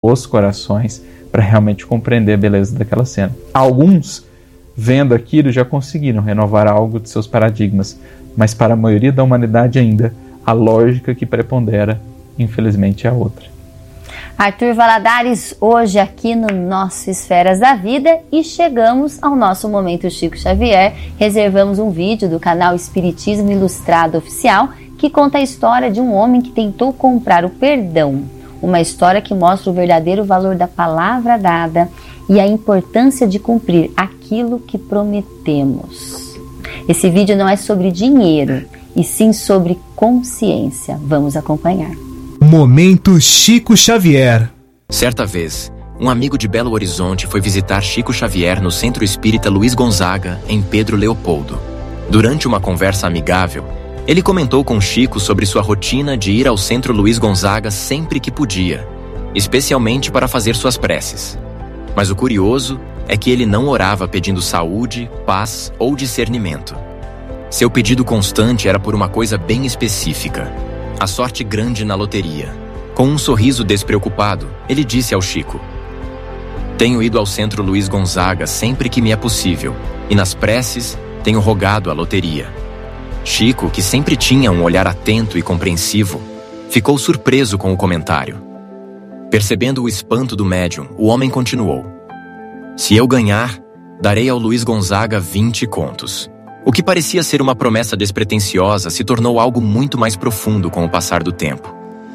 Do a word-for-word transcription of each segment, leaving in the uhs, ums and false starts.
os corações para realmente compreender a beleza daquela cena. Alguns, vendo aquilo, já conseguiram renovar algo de seus paradigmas, mas para a maioria da humanidade ainda, a lógica que prepondera, infelizmente, é a outra. Arthur Valadares, hoje aqui no nosso Esferas da Vida, e chegamos ao nosso Momento Chico Xavier. Reservamos um vídeo do canal Espiritismo Ilustrado Oficial que conta a história de um homem que tentou comprar o perdão. Uma história que mostra o verdadeiro valor da palavra dada e a importância de cumprir aquilo que prometemos. Esse vídeo não é sobre dinheiro, e sim sobre consciência. Vamos acompanhar. Momento Chico Xavier. Certa vez, um amigo de Belo Horizonte foi visitar Chico Xavier no Centro Espírita Luiz Gonzaga, em Pedro Leopoldo. Durante uma conversa amigável, ele comentou com Chico sobre sua rotina de ir ao Centro Luiz Gonzaga sempre que podia, especialmente para fazer suas preces. Mas o curioso é que ele não orava pedindo saúde, paz ou discernimento. Seu pedido constante era por uma coisa bem específica: a sorte grande na loteria. Com um sorriso despreocupado, ele disse ao Chico: "Tenho ido ao Centro Luiz Gonzaga sempre que me é possível, e nas preces tenho rogado a loteria." Chico, que sempre tinha um olhar atento e compreensivo, ficou surpreso com o comentário. Percebendo o espanto do médium, o homem continuou: "Se eu ganhar, darei ao Luiz Gonzaga vinte contos." O que parecia ser uma promessa despretensiosa se tornou algo muito mais profundo com o passar do tempo.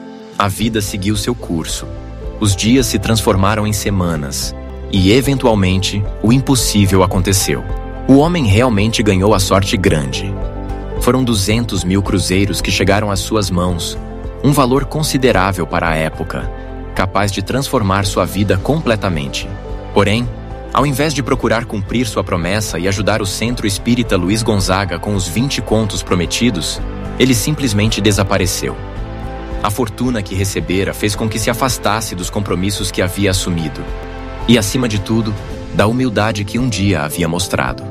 A vida seguiu seu curso. Os dias se transformaram em semanas e, eventualmente, o impossível aconteceu. O homem realmente ganhou a sorte grande. Foram duzentos mil cruzeiros que chegaram às suas mãos, um valor considerável para a época, capaz de transformar sua vida completamente. Porém, ao invés de procurar cumprir sua promessa e ajudar o Centro Espírita Luiz Gonzaga com os vinte contos prometidos, ele simplesmente desapareceu. A fortuna que recebera fez com que se afastasse dos compromissos que havia assumido e, acima de tudo, da humildade que um dia havia mostrado.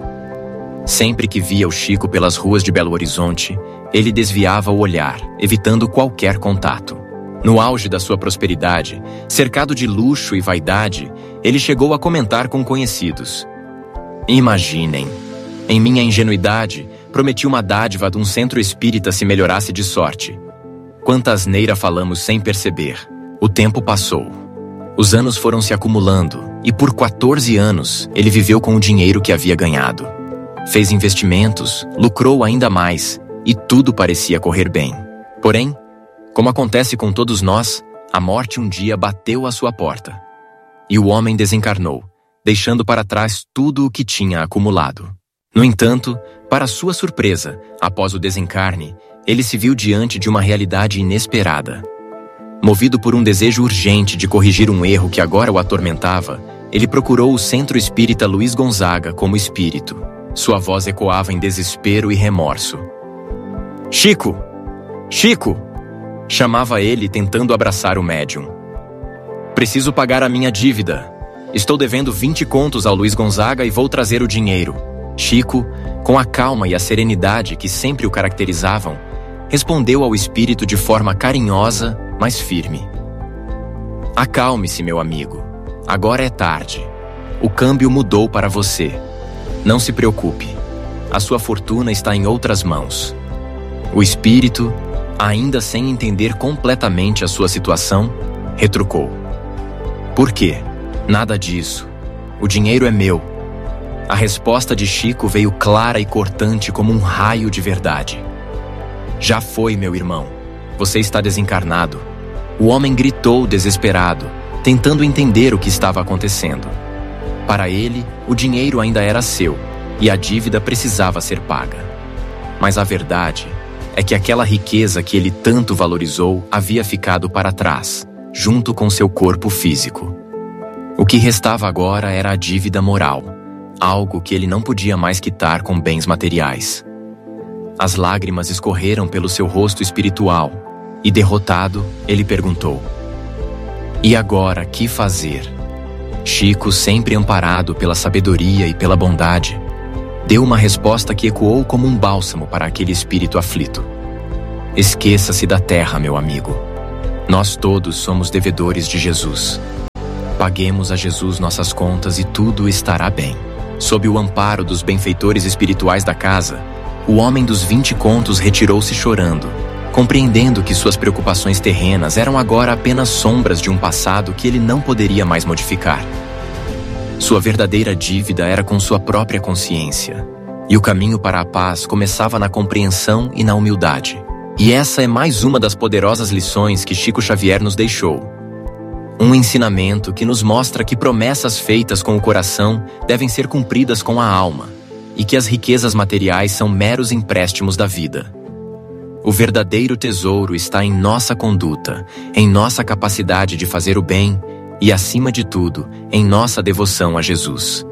Sempre que via o Chico pelas ruas de Belo Horizonte, ele desviava o olhar, evitando qualquer contato. No auge da sua prosperidade, cercado de luxo e vaidade, ele chegou a comentar com conhecidos: "Imaginem, em minha ingenuidade, prometi uma dádiva de um centro espírita se melhorasse de sorte. Quanta asneira falamos sem perceber. O tempo passou. Os anos foram se acumulando e por quatorze anos ele viveu com o dinheiro que havia ganhado. Fez investimentos, lucrou ainda mais e tudo parecia correr bem. Porém, como acontece com todos nós, a morte um dia bateu à sua porta. E o homem desencarnou, deixando para trás tudo o que tinha acumulado. No entanto, para sua surpresa, após o desencarne, ele se viu diante de uma realidade inesperada. Movido por um desejo urgente de corrigir um erro que agora o atormentava, ele procurou o Centro Espírita Luiz Gonzaga como espírito. Sua voz ecoava em desespero e remorso. "Chico! Chico!" chamava ele, tentando abraçar o médium. "Preciso pagar a minha dívida. Estou devendo vinte contos ao Luiz Gonzaga e vou trazer o dinheiro." Chico, com a calma e a serenidade que sempre o caracterizavam, respondeu ao espírito de forma carinhosa, mas firme: "Acalme-se, meu amigo. Agora é tarde. O câmbio mudou para você. Não se preocupe. A sua fortuna está em outras mãos." O espírito, ainda sem entender completamente a sua situação, retrucou: "Por quê? Nada disso. O dinheiro é meu." A resposta de Chico veio clara e cortante como um raio de verdade. "Já foi, meu irmão. Você está desencarnado." O homem gritou desesperado, tentando entender o que estava acontecendo. Para ele, o dinheiro ainda era seu e a dívida precisava ser paga. Mas a verdade é que aquela riqueza que ele tanto valorizou havia ficado para trás, junto com seu corpo físico. O que restava agora era a dívida moral, algo que ele não podia mais quitar com bens materiais. As lágrimas escorreram pelo seu rosto espiritual e, derrotado, ele perguntou: "E agora, que fazer?" Chico, sempre amparado pela sabedoria e pela bondade, deu uma resposta que ecoou como um bálsamo para aquele espírito aflito: "Esqueça-se da terra, meu amigo. Nós todos somos devedores de Jesus. Paguemos a Jesus nossas contas e tudo estará bem. Sob o amparo dos benfeitores espirituais da casa, o homem dos vinte contos retirou-se chorando, compreendendo que suas preocupações terrenas eram agora apenas sombras de um passado que ele não poderia mais modificar. Sua verdadeira dívida era com sua própria consciência, e o caminho para a paz começava na compreensão e na humildade. E essa é mais uma das poderosas lições que Chico Xavier nos deixou. Um ensinamento que nos mostra que promessas feitas com o coração devem ser cumpridas com a alma, e que as riquezas materiais são meros empréstimos da vida. O verdadeiro tesouro está em nossa conduta, em nossa capacidade de fazer o bem e, acima de tudo, em nossa devoção a Jesus.